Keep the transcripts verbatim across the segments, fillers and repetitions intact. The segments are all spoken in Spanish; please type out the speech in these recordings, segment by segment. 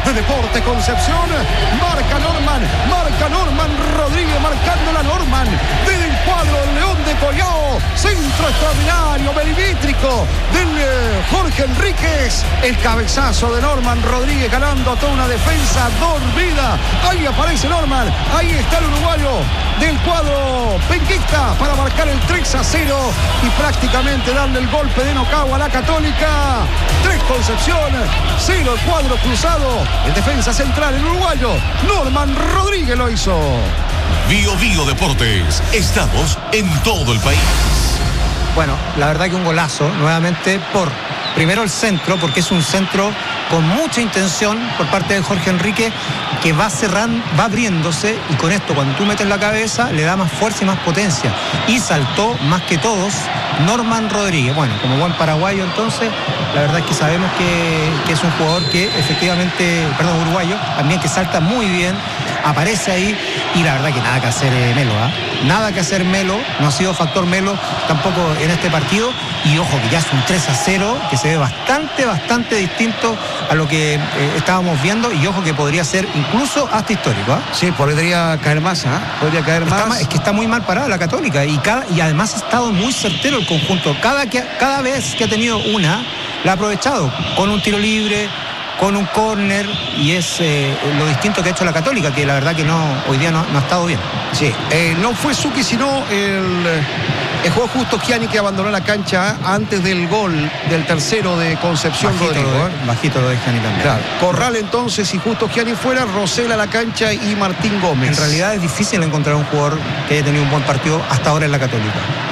Deporte Concepción. Marca Norman, marca Norman Rodríguez, marcando la Norman. Desde el cuadro del León de Collao. Centro extraordinario, milimétrico del eh, Jorge Enríquez. El cabezazo de Norman Rodríguez ganando a toda una defensa dormida. Ahí aparece Norman. Ahí está el uruguayo del cuadro penquista para marcar el tres a cero y prácticamente darle el golpe de nocaut a la Católica. tres Concepción, cero el cuadro cruzado. El defensa central, el uruguayo Norman Rodríguez lo hizo. Bio Bio Deportes, estamos en todo el país. Bueno, la verdad que un golazo, nuevamente por, primero el centro, porque es un centro con mucha intención por parte de Jorge Enrique, que va cerrando, va abriéndose, y con esto, cuando tú metes la cabeza, le da más fuerza y más potencia. Y saltó más que todos Norman Rodríguez. Bueno, como buen paraguayo entonces, la verdad es que sabemos que, que es un jugador que efectivamente, perdón, uruguayo, también que salta muy bien, aparece ahí, y la verdad que nada que hacer eh, Melo, ¿eh? Nada que hacer Melo, no ha sido factor Melo tampoco en este partido, y ojo que ya es un tres a cero, que se ve bastante, bastante distinto a lo que eh, estábamos viendo, y ojo que podría ser incluso hasta histórico, ¿eh? Sí, podría caer más, ¿eh? Podría caer está más. más. Es que está muy mal parada la Católica, y, cada, y además ha estado muy certero el conjunto. Cada, que, cada vez que ha tenido una, la ha aprovechado, con un tiro libre, con un córner, y es eh, lo distinto que ha hecho la Católica, que la verdad que no hoy día no, no ha estado bien. Sí, eh, no fue Suki, sino el, el juego justo Gianni, que abandonó la cancha antes del gol del tercero de Concepción. Bajito Rodrigo. Lo de, bajito lo de Gianni también. Claro. Corral entonces, y justo Gianni fuera, Rosell a la cancha y Martín Gómez. En realidad es difícil encontrar un jugador que haya tenido un buen partido hasta ahora en la Católica.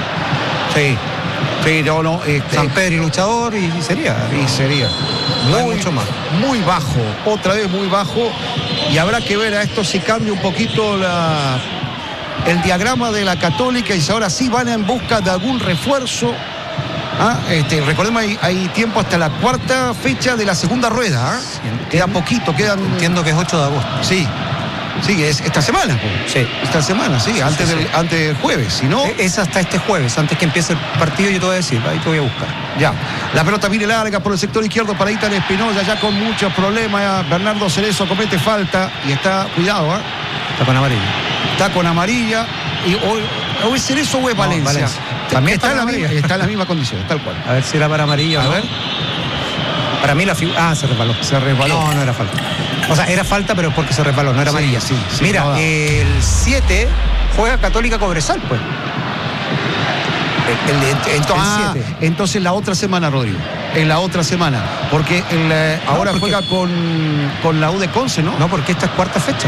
Sí. Pero no, este, San Pedro y luchador, y, y sería. Y sería. No muy, hay mucho más. Muy bajo, otra vez muy bajo. Y habrá que ver a esto si cambia un poquito la, el diagrama de la Católica, y si ahora sí van en busca de algún refuerzo. Ah, este, recordemos, hay, hay tiempo hasta la cuarta fecha de la segunda rueda. ¿Ah? Sí, queda poquito, quedan. Entiendo que es ocho de agosto. Sí. Sí, es esta semana. Pues. Sí. Esta semana, sí, sí antes, sí, del, sí. antes del jueves. Si no. Es hasta este jueves, antes que empiece el partido, yo te voy a decir, ahí te voy a buscar. Ya. La pelota viene larga por el sector izquierdo para Ítalo Espinosa, ya con muchos problemas. Bernardo Cerezo comete falta y está, cuidado, ¿eh? Está con amarilla. Está con amarilla. Y hoy, o es Cerezo o es Valencia. No, Valencia. También está, está, en la misma, está en las mismas condiciones, tal cual. A ver si era para amarilla. A ¿no? ver. Para mí la figura. Ah, se resbaló. Se resbaló. No, no era falta. O sea, era falta, pero porque se resbaló, no era sí, amarilla. Sí, sí, Mira, no, el siete juega Católica Cobresal, pues. El, el, entonces, ah, entonces la otra semana, Rodrigo. En la otra semana. Porque el, eh, no, ahora porque, juega con, con la U de Conce, ¿no? No, porque esta es cuarta fecha.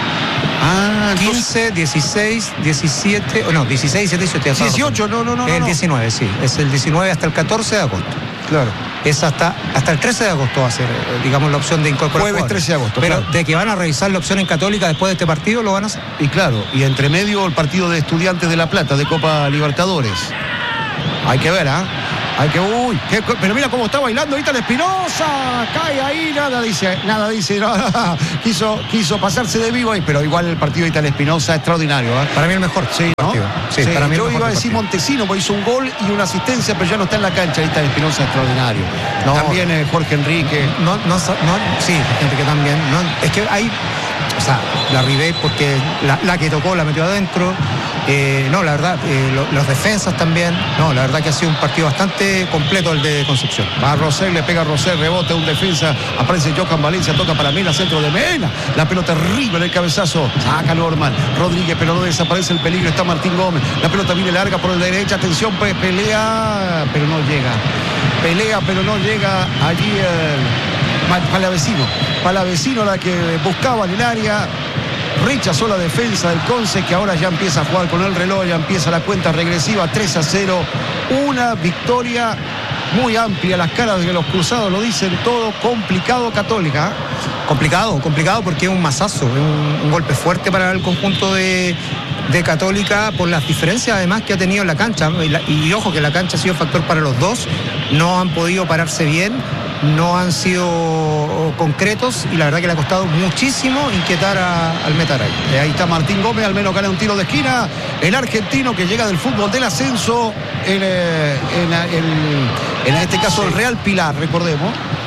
Ah, quince, dieciséis, diecisiete, oh, no, dieciséis, diecisiete, dieciocho. dieciocho, no, no, no. El no. diecinueve, sí. Es el diecinueve hasta el catorce de agosto. Claro. Es hasta, hasta el trece de agosto va a ser, digamos, la opción de incorporar. Jueves trece de agosto. Pero claro. De que van a revisar la opción en Católica después de este partido, lo van a hacer. Y claro, y entre medio el partido de Estudiantes de La Plata, de Copa Libertadores. Hay que ver, ¿ah? ¿eh? Hay que, uy, qué, pero mira cómo está bailando Ítalo Espinosa, cae ahí, nada dice, nada dice, no, quiso, quiso pasarse de vivo ahí, pero igual el partido de Ítalo Espinosa extraordinario, ¿eh? Para mí el mejor, sí, ¿no? partido. Sí, sí, para mí yo el iba mejor a decir partido. Montesino, porque hizo un gol y una asistencia, pero ya no está en la cancha, Ítalo Espinosa extraordinario. No, también eh, Jorge Enrique. No, no, no, sí, Jorge Enrique también. No, es que hay, o sea, la Ribey porque la, la que tocó la metió adentro. Eh, no, la verdad, eh, lo, los defensas también. No, la verdad que ha sido un partido bastante completo el de Concepción. Va a Rosell, le pega a Rosell, rebote, un defensa, aparece Johan Valencia, toca para Mena, centro de Mena. La pelota arriba en el cabezazo, saca Norman Rodríguez, pero no desaparece el peligro, está Martín Gómez. La pelota viene larga por la derecha, atención, pelea, pero no llega. Pelea, pero no llega allí el Palavecino. Palavecino la que buscaba en el área. Rechazó la defensa del Conce, que ahora ya empieza a jugar con el reloj, ya empieza la cuenta regresiva, tres a cero. Una victoria muy amplia, las caras de los cruzados lo dicen todo. Complicado Católica. Complicado, complicado porque es un mazazo, es un, un golpe fuerte para el conjunto de, de Católica por las diferencias además que ha tenido en la cancha. Y, la, y ojo que la cancha ha sido factor para los dos, no han podido pararse bien, no han sido concretos y la verdad que le ha costado muchísimo inquietar a, al Metaray. Eh, ahí está Martín Gómez, al menos gana un tiro de esquina. El argentino que llega del fútbol del ascenso, en, en, en, en este caso el Real Pilar, recordemos.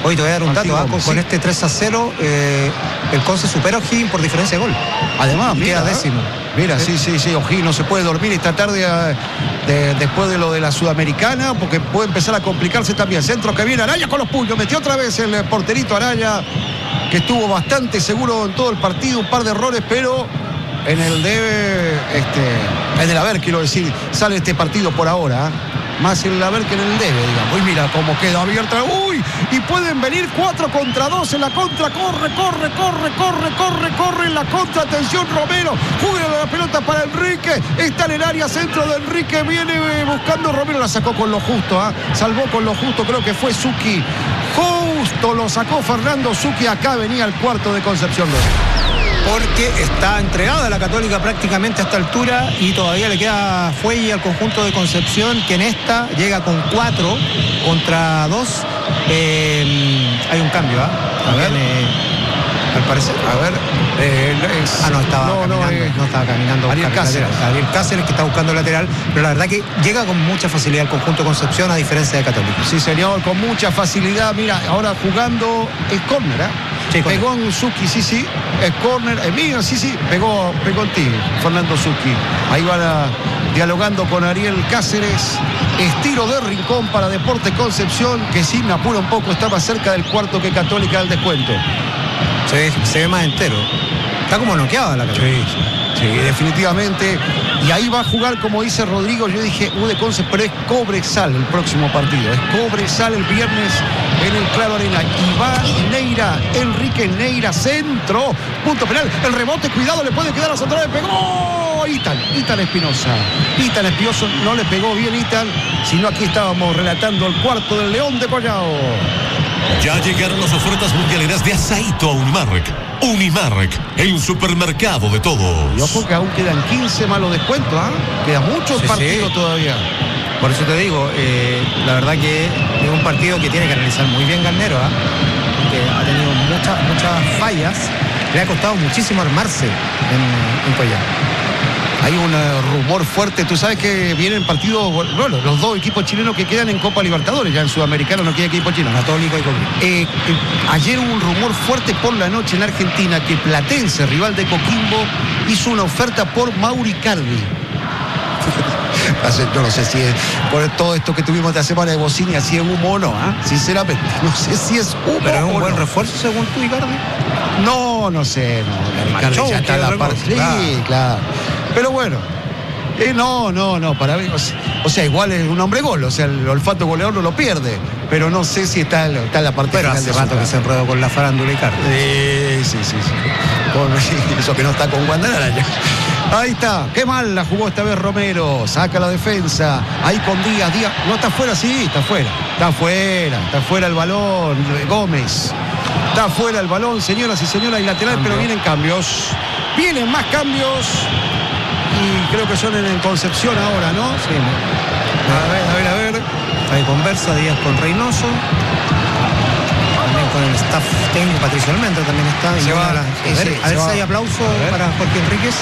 Hoy te voy a dar un Martín dato, ¿ah? Gómez, con, sí. con este tres a cero, eh, el Conce supera a O'Higgins por diferencia de gol. Además, Y mira, queda décimo. Mira, sí, sí, sí, O'Higgins no se puede dormir esta tarde eh, de, después de lo de la Sudamericana, porque puede empezar a complicarse también. Centro que viene Araya con los puños, metió otra vez el porterito Araya, que estuvo bastante seguro en todo el partido, un par de errores, pero en el debe, este, en el haber, quiero decir, sale este partido por ahora, ¿eh? Más en el haber que en el debe, digamos. Y mira cómo queda abierta. ¡Uy! Y pueden venir cuatro contra dos en la contra. Corre, corre, corre, corre, corre, corre en la contra. Atención, Romero. Juega la pelota para Enrique. Está en el área centro de Enrique. Viene eh, buscando. Romero la sacó con lo justo. ¿eh? Salvó con lo justo. Creo que fue Zucchi. Justo lo sacó Fernando Zucchi. Acá venía el cuarto de Concepción. Porque está entregada la Católica prácticamente a esta altura y todavía le queda fuelle al conjunto de Concepción, que en esta llega con cuatro contra dos. Eh, hay un cambio, ¿ah? ¿eh? A ver. Eh, al parecer. A ver. Eh, es... Ah, no, estaba no, caminando. No, eh... no estaba caminando. Ariel Cáceres. Ariel Cáceres, que está buscando el lateral, pero la verdad que llega con mucha facilidad el conjunto de Concepción, a diferencia de Católica. Sí, señor, con mucha facilidad. Mira, ahora jugando el córner, ¿eh? Sí, pegó en Zucchi, sí, sí. El córner, eh, mira, sí, sí. Pegó, pegó en ti, Fernando Zucchi. Ahí van a, dialogando con Ariel Cáceres. Estiro de rincón para Deportes Concepción, que sí me apura un poco, está más cerca del cuarto que Católica del descuento. Se ve, se ve más entero. Está como noqueada la Católica. Sí, sí, definitivamente. Y ahí va a jugar, como dice Rodrigo, yo dije U de Conce, pero es Cobresal el próximo partido. Es Cobresal el viernes en el Claro Arena. Iván Neira, Enrique Neira, centro, punto penal. El rebote, cuidado, le puede quedar a Central, pegó Itan, Itan Espinosa. Itan Espinosa no le pegó bien Itan, sino aquí estábamos relatando el cuarto del León de Collao. Ya llegaron las ofertas mundialeras de Asaito a Unimark. Unimark, el supermercado de todos. Y ojo que aún quedan quince malos descuentos, ¿ah? ¿eh? Queda mucho sí, partido sí. todavía. Por eso te digo, eh, la verdad que es un partido que tiene que analizar muy bien Garnero, ¿eh? que ha tenido muchas, muchas fallas. Le ha costado muchísimo armarse en, en Collao. Hay un uh, rumor fuerte, tú sabes que vienen partidos, bueno, los dos equipos chilenos que quedan en Copa Libertadores, ya en Sudamericano no queda equipo chino. Católico y Coquimbo. Eh, eh, ayer hubo un rumor fuerte por la noche en Argentina que Platense, rival de Coquimbo, hizo una oferta por Mauricardi. Yo no sé si es por todo esto que tuvimos esta semana de Bocinia, si es humo o no, ¿eh? Sinceramente, no sé si es humo. Pero es un o buen no. refuerzo según tú, Icardi. No, no sé, no. Icardi ya está en la parte. Sí, claro. claro. Pero bueno, eh, no, no, no, para mí, o sea, o sea, igual es un hombre gol, o sea, el olfato goleador no lo pierde, pero no sé si está, está en la parte pero final hace de rato que se enredó con la farándula Icardi. Sí, sí, sí, sí. Con eso que no está con Guandanara ya. Ahí está, qué mal la jugó esta vez Romero, saca la defensa, ahí con Díaz, Díaz, no está fuera, sí, está fuera, está fuera, está fuera el balón, Gómez, está fuera el balón, señoras y señores, y lateral, Cambio. Pero vienen cambios, vienen más cambios, y creo que son en, en Concepción ahora, ¿no? Sí, ¿no? A ver, a ver, a ver. Ahí conversa Díaz con Reynoso. Con el staff técnico, Patricio Almendra también está. Se va, la, a sí, ver, sí, a ver si va. hay aplauso para Jorge Enríquez.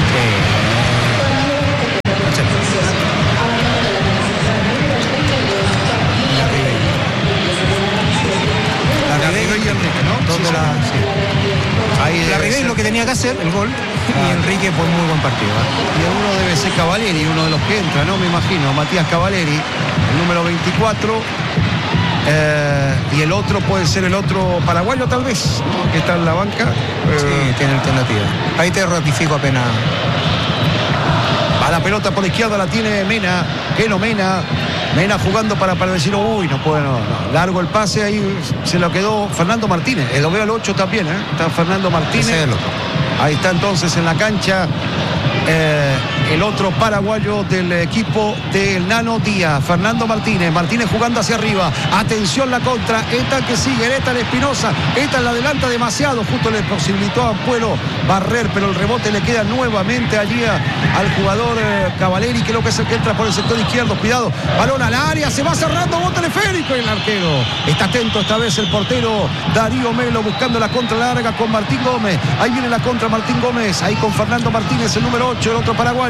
La Ribey y Enrique, ¿no? Sí, la, sí. Ahí la Ribey lo que tenía que hacer, el gol, ah. y Enrique fue muy buen partido. ¿eh? Y uno debe ser Cavaleri, uno de los que entra, ¿no? Me imagino, Matías Cavaleri, el número veinticuatro. Eh, y el otro puede ser el otro paraguayo tal vez, ¿no? Que está en la banca. Sí, eh, tiene alternativa. Ahí te ratifico apenas. Va la pelota por la izquierda, la tiene Mena, que no Mena. Mena jugando para, para decir, uy, no puede, no, no. Largo el pase, ahí se lo quedó Fernando Martínez. Eh, lo veo al ocho también, ¿eh? Está Fernando Martínez. Ese es el otro. Ahí está entonces en la cancha. Eh, el otro paraguayo del equipo del Nano Díaz, Fernando Martínez. Martínez jugando hacia arriba. Atención la contra. Esta que sigue, esta la Espinosa. Esta la adelanta demasiado. Justo le posibilitó a Ampuero barrer, pero el rebote le queda nuevamente allí a, al jugador eh, Cavaleri, que creo que es el que entra por el sector izquierdo. Cuidado. Balón al área. Se va cerrando. Bote teleférico y el arquero. Está atento esta vez el portero Darío Melo buscando la contra larga con Martín Gómez. Ahí viene la contra Martín Gómez. Ahí con Fernando Martínez, el número ocho, el otro paraguayo.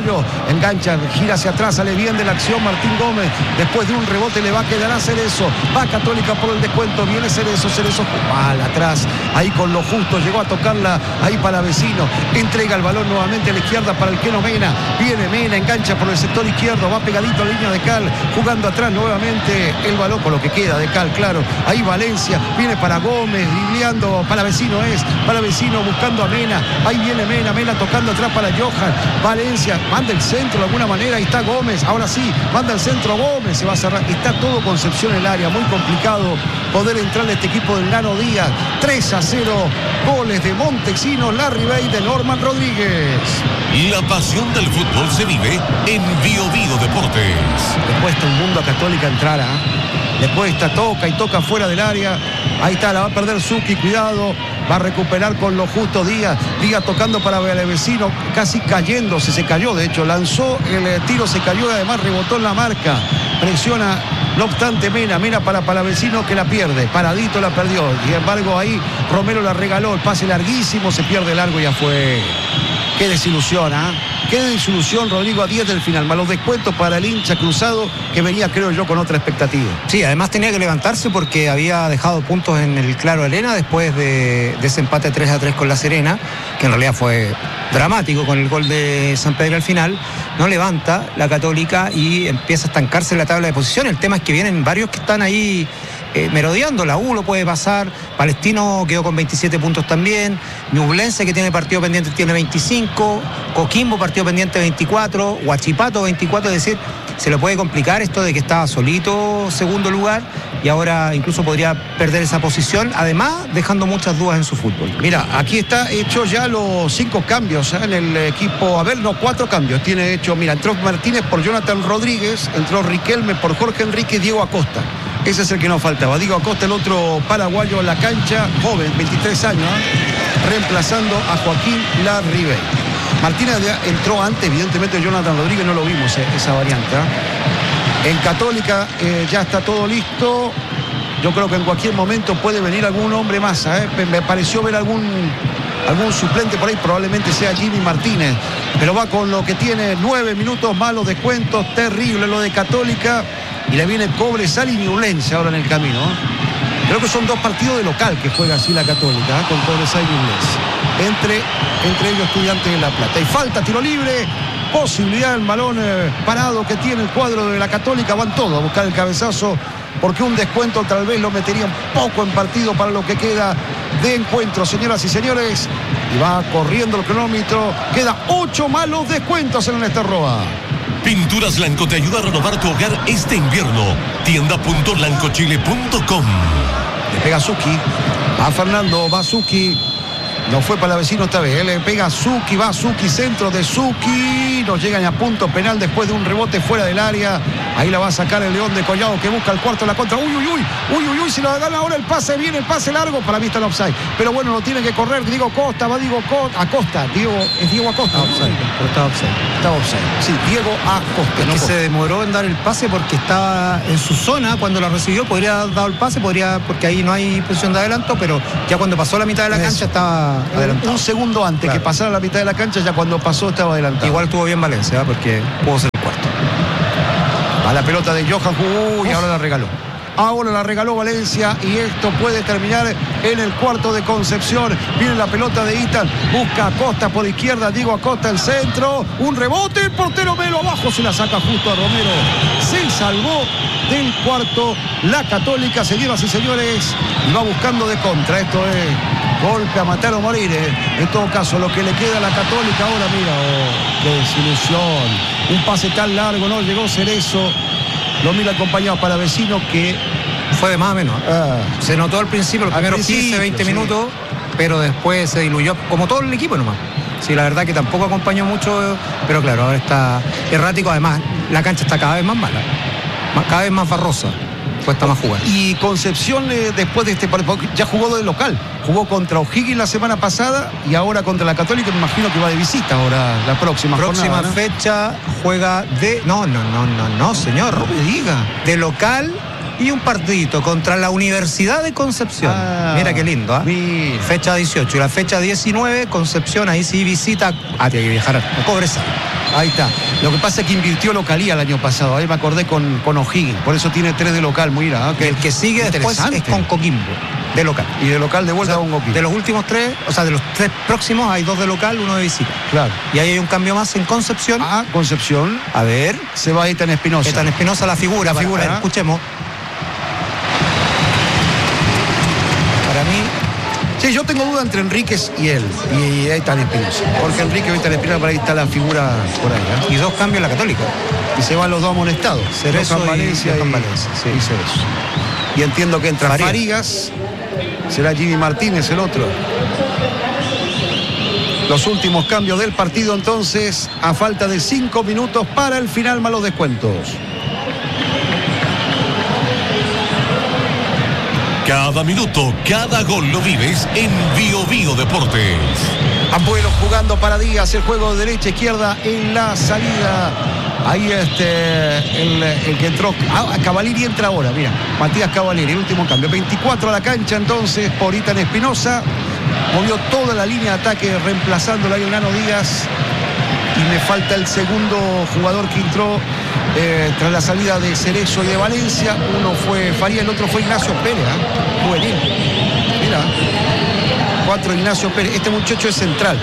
Arroyo, engancha, gira hacia atrás, sale bien de la acción Martín Gómez, después de un rebote le va a quedar a Cerezo, va Católica por el descuento, viene Cerezo, Cerezo mal atrás, ahí con lo justo, llegó a tocarla ahí para Vecino, entrega el balón nuevamente a la izquierda para el Keno Mena, viene Mena, engancha por el sector izquierdo, va pegadito a la línea de Cal, jugando atrás nuevamente el balón, con lo que queda de Cal, claro, ahí Valencia, viene para Gómez, dribleando, para Vecino es, para Vecino buscando a Mena, ahí viene Mena, Mena tocando atrás para Johan, Valencia, manda el centro de alguna manera, ahí está Gómez, ahora sí, manda el centro Gómez, se va a cerrar, está todo Concepción en el área, muy complicado poder entrar a este equipo del Nano Díaz, tres a cero, goles de Montesinos, Larry Bay, de Norman Rodríguez. La pasión del fútbol se vive en Bio Bio Deportes. Le cuesta un mundo a Católica entrar, ¿eh? Le cuesta, toca y toca fuera del área, ahí está, la va a perder Zucchi, cuidado, va a recuperar con lo justo Díaz, Díaz tocando para Vecino, casi cayéndose, se cayó, de hecho, lanzó el tiro, se cayó y además rebotó en la marca, presiona, no obstante Mena, Mena para Palavecino que la pierde, paradito la perdió, sin embargo ahí Romero la regaló, el pase larguísimo, se pierde largo y ya fue. Qué desilusión, ¿ah? ¿eh? Qué desilusión, Rodrigo, a diez del final. Malos descuentos para el hincha cruzado que venía, creo yo, con otra expectativa. Sí, además tenía que levantarse porque había dejado puntos en el Claro Arena después de, de ese empate tres a tres con La Serena, que en realidad fue dramático con el gol de San Pedro al final. No levanta la Católica y empieza a estancarse en la tabla de posiciones. El tema es que vienen varios que están ahí Eh, merodeando, la U lo puede pasar, Palestino quedó con veintisiete puntos también, Ñublense que tiene partido pendiente tiene veinticinco, Coquimbo partido pendiente veinticuatro, Huachipato veinticuatro, es decir, se le puede complicar esto de que estaba solito segundo lugar y ahora incluso podría perder esa posición, además dejando muchas dudas en su fútbol. Mira, aquí está hecho ya los cinco cambios ¿eh? en el equipo, a ver, no, cuatro cambios tiene hecho, mira, entró Martínez por Jonathan Rodríguez, entró Riquelme por Jorge Enrique y Diego Acosta. Ese es el que nos faltaba. Diego Acosta, el otro paraguayo en la cancha, joven, veintitrés años, ¿eh? reemplazando a Joaquín Larribey. Martínez entró antes, evidentemente Jonathan Rodríguez no lo vimos, eh, esa variante. ¿eh? En Católica eh, ya está todo listo. Yo creo que en cualquier momento puede venir algún hombre más. ¿eh? Me pareció ver algún, algún suplente por ahí, probablemente sea Jimmy Martínez. Pero va con lo que tiene, nueve minutos más, los descuentos, terrible lo de Católica. Y le viene Cobresal y Ñublense ahora en el camino. ¿eh? Creo que son dos partidos de local que juega así la Católica, ¿eh? con Cobresal y Ñublense. Entre, entre ellos Estudiantes de La Plata. Y falta, tiro libre, posibilidad del balón eh, parado que tiene el cuadro de la Católica. Van todos a buscar el cabezazo porque un descuento tal vez lo metería un poco en partido para lo que queda de encuentro, señoras y señores. Y va corriendo el cronómetro. Queda ocho malos descuentos en el Esterroa. Pinturas Blanco te ayuda a renovar tu hogar este invierno. tienda punto blancochile punto com. Le pega Zucchi. Va Fernando, va Zucchi. No fue para Vecino esta vez. Le pega Zucchi, va Zucchi, centro de Zucchi. No llegan a punto penal después de un rebote fuera del área. Ahí la va a sacar el León de Collado que busca el cuarto de la contra. Uy, uy, uy. Uy, uy, uy. Si lo gana ahora el pase, viene el pase largo. Para mí está el offside. Pero bueno, lo tiene que correr. Diego Costa, va Diego Costa. Acosta. Diego, es Diego Acosta. Offside, pero está offside. Está offside. Sí, Diego Acosta. Es no que Costa. se demoró en dar el pase porque estaba en su zona cuando la recibió. Podría haber dado el pase, podría, porque ahí no hay posición de adelanto, pero ya cuando pasó la mitad de la cancha estaba adelantado. Un segundo antes claro. que pasara la mitad de la cancha, ya cuando pasó estaba adelantado. Igual estuvo bien Valencia, ¿eh? porque pudo ser el cuarto. A la pelota de Johan jugó y ahora la regaló. Ahora la regaló Valencia y esto puede terminar en el cuarto de Concepción. Viene la pelota de Itan, busca Acosta por izquierda, Diego Acosta el centro, un rebote, el portero Melo abajo, se la saca justo a Romero. Se salvó del cuarto la Católica, señoras y señores, y va buscando de contra. Esto es golpe a matar o morir. ¿eh? En todo caso, lo que le queda a la Católica ahora, mira, oh, qué desilusión. Un pase tan largo, no llegó Cerezo. Lo mira acompañado para Vecino que fue de más a menos. Ah, se notó al principio, los primeros quince, veinte sí. minutos, pero después se diluyó, como todo el equipo nomás. Sí, la verdad que tampoco acompañó mucho, pero claro, ahora está errático. Además, la cancha está cada vez más mala, cada vez más barrosa. Cuesta más jugar. Y Concepción, eh, después de este partido, ya jugó de local. Jugó contra O'Higgins la semana pasada y ahora contra la Católica. Me imagino que va de visita ahora la próxima Próxima jornada, ¿no? fecha juega de... No, no, no, no, no, señor. No me diga. De local y un partidito contra la Universidad de Concepción. Ah, mira qué lindo, ¿eh? Mira. Fecha dieciocho. Y la fecha diecinueve, Concepción, ahí sí visita... Ah, tiene que viajar a Cobresal. Ahí está. Lo que pasa es que invirtió localía el año pasado. Ahí me acordé con, con O'Higgins. Por eso tiene tres de local, mira. ¿eh? El que sigue después es con Coquimbo, de local. Y de local de vuelta o sea, con Coquimbo. De los últimos tres, o sea, de los tres próximos hay dos de local, uno de visita. Claro. Y ahí hay un cambio más en Concepción. Ah, Concepción. A ver. Se va Ethan Espinosa. Ethan Espinosa la figura. La figura. Para, para, escuchemos. Para mí... Sí, yo tengo duda entre Enríquez y él, y Ethan Espinosa. Porque Enrique y Ethan Espinosa, por ahí está la figura por ahí. ¿eh? Y dos cambios en la Católica. Y se van los dos amonestados. Cerezo y Valencia. Y, y, Valencia, sí. y Cerezo. Y entiendo que entra Farías. Farigas, será Jimmy Martínez el otro. Los últimos cambios del partido entonces, a falta de cinco minutos para el final más los descuentos. Cada minuto, cada gol lo vives en Bio Bio Deportes. Abuelo jugando para Díaz, el juego de derecha izquierda en la salida. Ahí este el, el que entró. Ah, Cavalieri entra ahora, mira. Matías Cavalieri, el último cambio. veinticuatro a la cancha entonces por Ethan Espinosa. Movió toda la línea de ataque reemplazándolo ahí el Nano Díaz. Y me falta el segundo jugador que entró eh, tras la salida de Cerezo y de Valencia. Uno fue Faría, el otro fue Ignacio Pérez, ¿eh? Juvenil. Mira. Cuatro Ignacio Pérez. Este muchacho es central.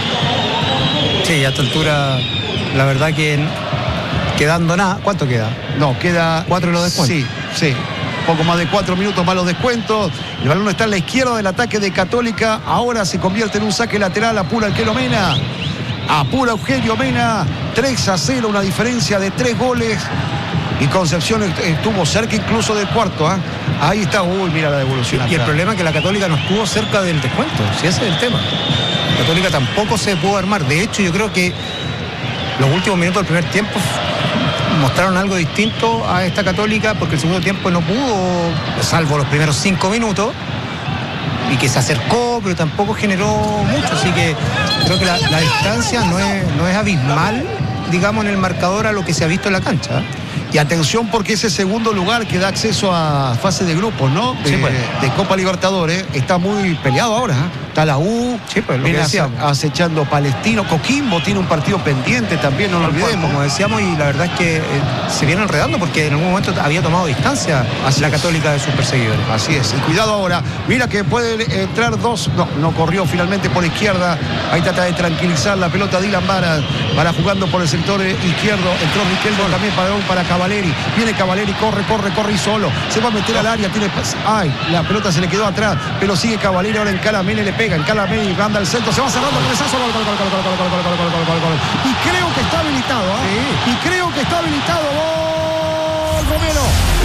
Sí, a esta altura, la verdad que quedando nada. ¿Cuánto queda? No, queda... Cuatro y los descuentos. Sí, sí. Poco más de cuatro minutos más los descuentos. El balón está en la izquierda del ataque de Católica. Ahora se convierte en un saque lateral. Apura Eugenio Mena. Apura Eugenio Mena. tres a cero, una diferencia de tres goles. Y Concepción estuvo cerca incluso del cuarto. ¿eh? Ahí está. Uy, mira la devolución. Y acá. El problema es que la Católica no estuvo cerca del descuento. Si ese es el tema. La Católica tampoco se pudo armar. De hecho, yo creo que los últimos minutos del primer tiempo mostraron algo distinto a esta Católica, porque el segundo tiempo no pudo, salvo los primeros cinco minutos, y que se acercó, pero tampoco generó mucho. Así que creo que la, la distancia no es, no es abismal, digamos, en el marcador a lo que se ha visto en la cancha. Y atención, porque ese segundo lugar que da acceso a fase de grupos, ¿no? De, sí, pues. de Copa Libertadores, está muy peleado ahora. ¿eh? Está la U, sí, pues, lo viene que decíamos. acechando Palestino. Coquimbo tiene un partido pendiente también, no lo olvidemos. Como decíamos, y la verdad es que eh, se viene enredando porque en algún momento había tomado distancia Así la es. Católica de sus perseguidores. Así es. Y cuidado ahora. Mira que pueden entrar dos. No, no corrió finalmente por izquierda. Ahí trata de tranquilizar la pelota Dylan Vara. Vara jugando por el sector izquierdo. Entró Riquelme también para, para Cavalieri. Viene Cavalieri, corre, corre, corre y solo. Se va a meter al área. Tiene. Ay, la pelota se le quedó atrás. Pero sigue Cavalieri ahora en Calamene. Le pega en Calamene. Anda al centro. Se va cerrando el cabezazo. Gol, gol, gol, gol, gol, gol, gol, gol, gol, gol, gol. Y creo que está habilitado. ¿eh? Sí. Y creo que está habilitado. Gol, Romero.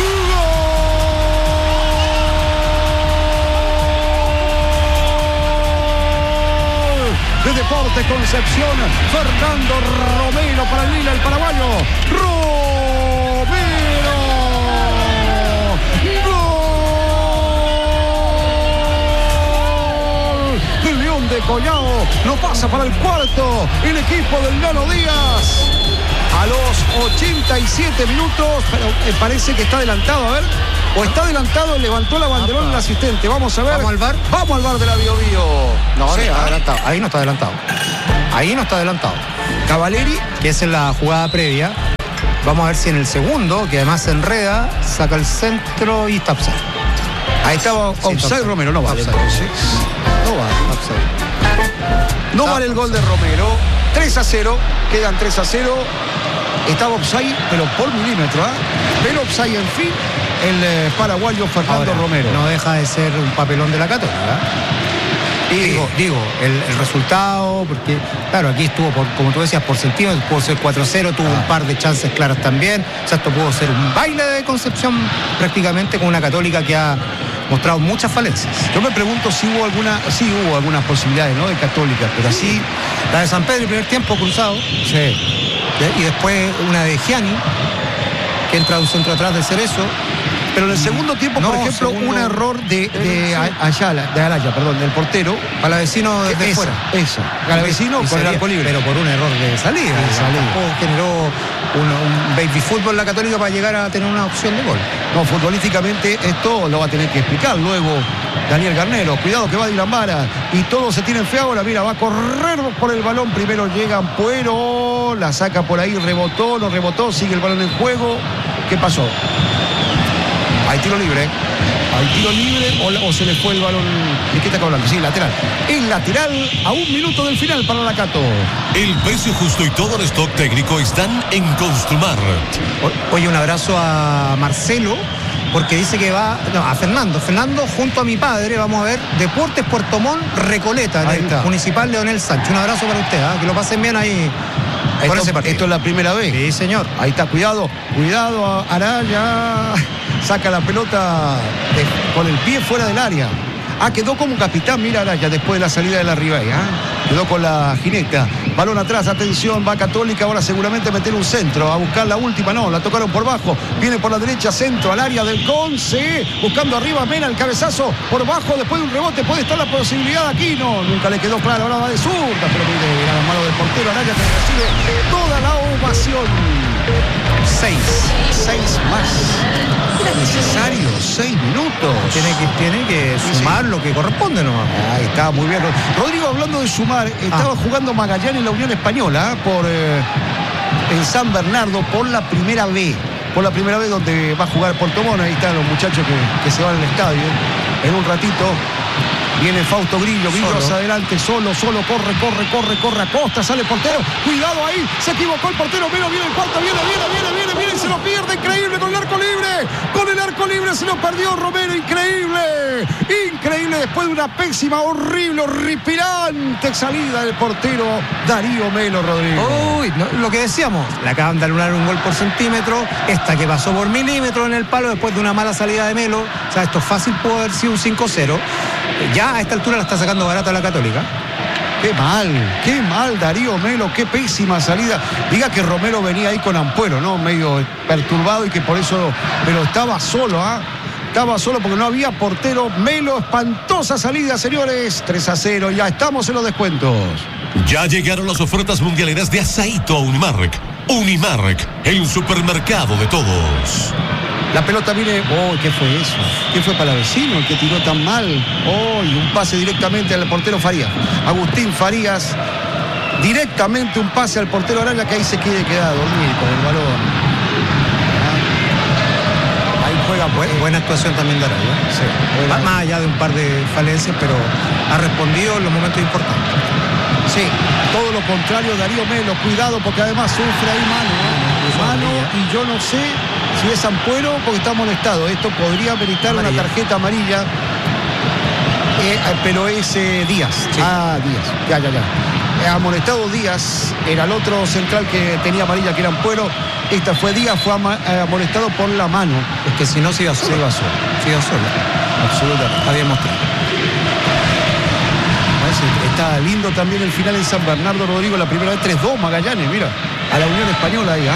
De Deportes Concepción, Fernando Romero para el Lila, el paraguayo. Romero. Gol. El León de Collao lo pasa para el cuarto. El equipo del Nano Díaz. A los ochenta y siete minutos, pero eh, parece que está adelantado, a ver. O está adelantado, levantó la banderón el asistente. Vamos a ver. ¿Vamos al bar? Vamos al bar de la Bio Bio. No, sí, no está ¿eh? adelantado. Ahí no está adelantado. Ahí no está adelantado. Cavalieri, que es en la jugada previa. Vamos a ver si en el segundo, que además se enreda, saca el centro y está offside. Ahí estaba offside, sí, Romero, no vale. Entonces. No vale. Offside. No vale el gol de Romero. tres a cero, quedan tres a cero. Estaba offside, pero por milímetro, ¿eh? Pero offside, en fin, el eh, paraguayo Fernando Ahora, Romero. No deja de ser un papelón de la Católica. Y digo, digo el, el resultado, porque claro, aquí estuvo, por, como tú decías, por centímetros, pudo ser cuatro cero, tuvo un par de chances claras también. O sea, esto pudo ser un baile de Concepción prácticamente con una Católica que ha mostrado muchas falencias. Yo me pregunto si hubo alguna, sí hubo algunas posibilidades, ¿no? De Católica, pero así. La de San Pedro, el primer tiempo cruzado. Sí. Y después una de Gianni, que entra a un centro atrás de Cerezo. Pero en el segundo tiempo, no, por ejemplo, segundo, un error de, de sí. Ayala, de Araya, perdón, del portero. Palavecino desde esa, fuera. Esa. Palavecino con sería, el arco libre. Pero por un error de salida. De salida. Tampoco generó un, un baby fútbol en la Católica para llegar a tener una opción de gol. No, futbolísticamente esto lo va a tener que explicar luego Daniel Garnero. Cuidado que va Dylan Vara y todos se tienen fe ahora. Mira, va a correr por el balón. Primero llega Ampuero, la saca por ahí, rebotó, no rebotó, sigue el balón en juego. ¿Qué pasó? Hay tiro libre. Hay tiro libre o, o se le fue el balón. ¿De qué está hablando? Sí, lateral. El lateral a un minuto del final para la Cato. El precio justo y todo el stock técnico están en Construmar. Oye, un abrazo a Marcelo, porque dice que va, no, a Fernando, Fernando junto a mi padre, vamos a ver, Deportes Puerto Montt, Recoleta, en el Municipal Leonel Sánchez. Un abrazo para usted, ¿eh? Que lo pasen bien ahí. Esto, ese esto es la primera vez. Sí, señor. Ahí está, cuidado, cuidado, Araya. Saca la pelota de, con el pie fuera del área. Ah, quedó como capitán, mira Araya, después de la salida de la Ribey. ¿eh? Quedó con la jineta. Balón atrás, atención, va Católica. Ahora seguramente meter un centro. A buscar la última, no, la tocaron por bajo. Viene por la derecha, centro al área del Conce. Buscando arriba, Mena, el cabezazo por bajo. Después de un rebote puede estar la posibilidad aquí. No, nunca le quedó claro. Ahora va de zurda. Pero mire, a la mano del portero Araya que recibe toda la ovación. Seis, seis más. Era necesario, seis minutos. Tiene que, tiene que sumar sí. Lo que corresponde nomás. Ahí está, muy bien. Rodrigo, hablando de sumar, estaba ah. jugando Magallanes en la Unión Española por eh, en San Bernardo por la primera vez. Por la primera vez donde va a jugar Puerto Montt. Ahí están los muchachos que, que se van al estadio. En un ratito. Viene Fausto Grillo, Grillo solo. Hacia adelante, solo, solo, corre, corre, corre, corre, Acosta, sale el portero, cuidado ahí, se equivocó el portero, Melo, viene el cuarto, viene, viene, viene, viene, viene, y se lo pierde, increíble, con el arco libre, con el arco libre se lo perdió Romero, increíble, increíble, después de una pésima, horrible, horripilante salida del portero Darío Melo Rodríguez. Uy, no, lo que decíamos, le acaban de anular un gol por centímetro, esta que pasó por milímetro en el palo después de una mala salida de Melo, o sea, esto fácil pudo haber sido un cinco cero. Ya a esta altura la está sacando barata la Católica. Qué mal, qué mal Darío Melo, qué pésima salida. Diga que Romero venía ahí con Ampuero, ¿no? Medio perturbado y que por eso, pero estaba solo, ¿ah? ¿eh? Estaba solo porque no había portero. Melo, espantosa salida, señores. tres a cero, ya estamos en los descuentos. Ya llegaron las ofertas mundialeras de Asaíto a Unimark. Unimark, el supermercado de todos. La pelota viene. Oh, ¿qué fue eso? ¿Qué fue Palavecino el que tiró tan mal? Oh, y un pase directamente al portero Farías. Agustín Farías. Directamente un pase al portero Araya que ahí se quiere quedar dormir con el balón. Ah. Ahí juega. Bu- buena actuación también de Araya. Sí. Más, más allá de un par de falencias, pero ha respondido en los momentos importantes. Sí, todo lo contrario, Darío Melo, cuidado porque además sufre ahí mano, ¿eh? Mano, y yo no sé si es Ampuero porque está amonestado. Esto podría meritar amarilla. Una tarjeta amarilla, eh, pero es eh, Díaz. Sí. Ah, Díaz, ya, ya, ya. Eh, amonestado Díaz, era el otro central que tenía amarilla, que era Ampuero. Esta fue Díaz, fue ama, eh, amonestado por la mano. Es que si no se iba solo. Se iba solo. Se iba solo. Absolutamente. Había mostrado. Está lindo también el final en San Bernardo, Rodrigo, la primera vez tres dos Magallanes, mira, a la Unión Española ahí, ¿eh?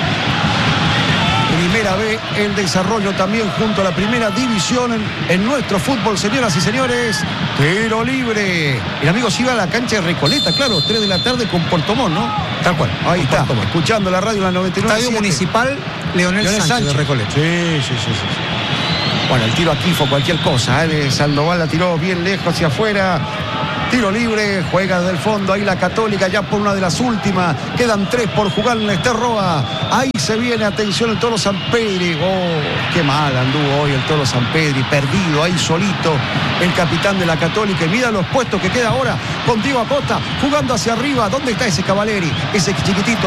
Primera vez en desarrollo también junto a la primera división en, en nuestro fútbol, señoras y señores. Tiro libre. El amigo se iba a la cancha de Recoleta, claro, tres de la tarde con Puerto Montt, ¿no? Tal cual. Ahí está, escuchando la radio en la noventa y nueve. Estadio Municipal Leonel, Leonel Sánchez, Sánchez de Recoleta. Sí, sí, sí, sí. Bueno, el tiro aquí fue cualquier cosa, ¿eh? Sandoval la tiró bien lejos hacia afuera. Tiro libre, juega desde el fondo, ahí la Católica ya por una de las últimas, quedan tres por jugar en el Roa, ahí se viene, atención el Toro Sampedri, oh, qué mal anduvo hoy el Toro Sampedri, perdido ahí solito, el capitán de la Católica, y mira los puestos que queda ahora con Diego Acosta, jugando hacia arriba, ¿dónde está ese Cavaleri? Ese chiquitito